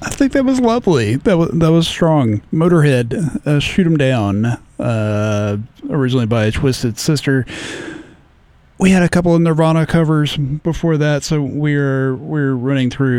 I think that was lovely. That was strong. Motorhead, Shoot 'Em Down, originally by Twisted Sister. We had a couple of Nirvana covers before that, so we're running through